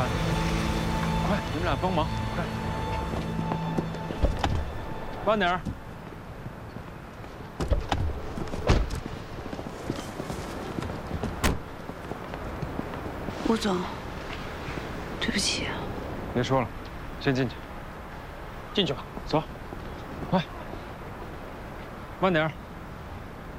看，快，你们俩帮忙，快，慢点儿。 吴总，对不起。 别说了，先进去。进去吧，走，快，慢点儿。